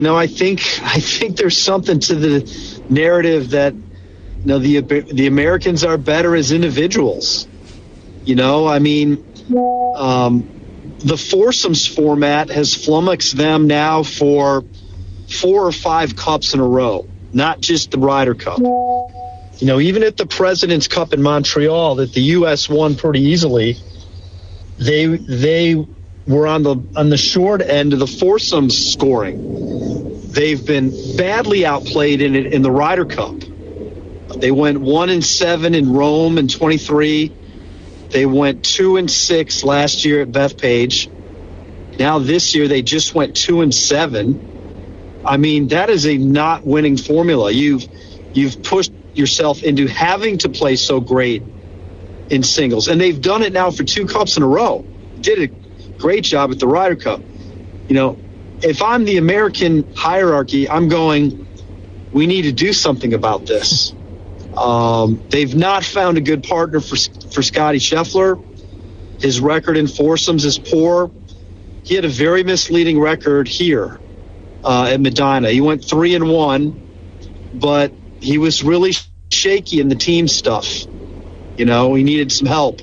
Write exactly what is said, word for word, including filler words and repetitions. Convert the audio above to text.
know, I think I think there's something to the narrative that, you know, the the Americans are better as individuals. You know, I mean, um, the foursomes format has flummoxed them now for four or five cups in a row, not just the Ryder Cup. You know, even at the President's Cup in Montreal that the U S won pretty easily, they they were on the on the short end of the foursomes scoring. They've been badly outplayed in it in the Ryder Cup. They went one and seven in Rome in twenty-three. They went two and six last year at Bethpage. Now this year they just went two and seven. I mean, that is a not winning formula. You've you've pushed yourself into having to play so great in singles, and they've done it now for two cups in a row. Did a great job at the Ryder Cup. You know, if I'm the American hierarchy, I'm going, we need to do something about this. Um, they've not found a good partner for for Scottie Scheffler. His record in foursomes is poor. He had a very misleading record here uh, at Medina. He went three and one, but he was really shaky in the team stuff. You know, he needed some help.